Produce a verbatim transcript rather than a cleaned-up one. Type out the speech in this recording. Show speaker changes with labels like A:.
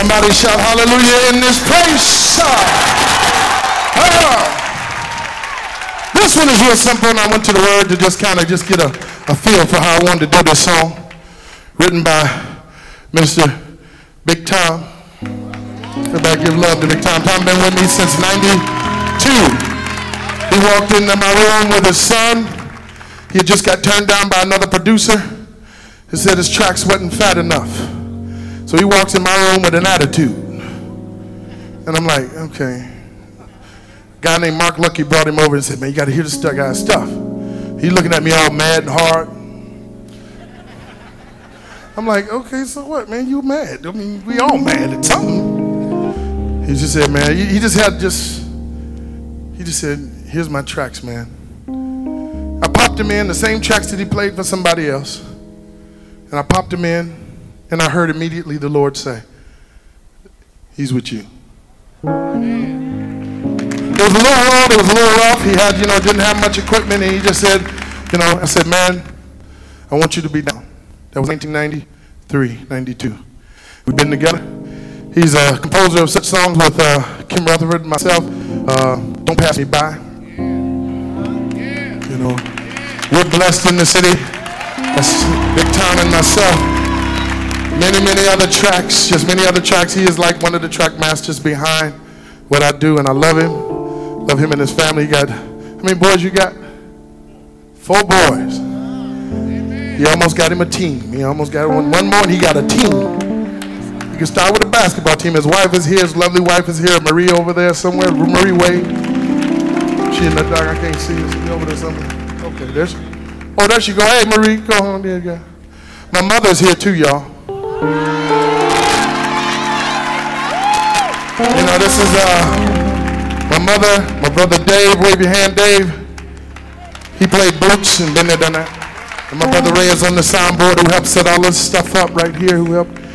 A: Somebody shout hallelujah in this place. Oh. This one is real simple, and I went to the Word to just kind of just get a, a feel for how I wanted to do this song. Written by Minister Big Tom. Everybody give love to Big Tom. Tom been with me since ninety-two. He walked into my room with his son. He had just got turned down by another producer. He said his tracks wasn't fat enough. So he walks in my room with an attitude. And I'm like, okay. A guy named Mark Lucky brought him over and said, man, you got to hear this guy's stuff. He's looking at me all mad and hard. I'm like, okay, so what, man? You mad? I mean, we all mad at something. He just said, man, he, he just had just, he just said, here's my tracks, man. I popped him in, the same tracks that he played for somebody else. And I popped him in. And I heard immediately the Lord say, he's with you. It was a little raw, it was a little rough. He had, you know, didn't have much equipment. And he just said, you know, I said, man, I want you to be down. That was nineteen ninety-three, ninety-two. We've been together. He's a composer of such songs with uh, Kim Rutherford and myself. Uh, Don't Pass Me By. You know, we're blessed in the city. That's Big Tom and myself. Many, many other tracks, just many other tracks. He is like one of the track masters behind what I do, and I love him. Love him and his family. He got, how many boys you got? Four boys. He almost got him a team. He almost got one, one more, and he got a team. You can start with a basketball team. His wife is here. His lovely wife is here. Marie over there somewhere. Marie Wade. She in the dark. I can't see her. She over there somewhere. Okay, there she. Oh, there she go. Hey, Marie, go on there, girl. My mother's here too, y'all. You know, this is uh, my mother, my brother Dave. Wave your hand, Dave. He played boots and been there, done that. And my brother Ray is on the soundboard, who helped set all this stuff up right here, who helped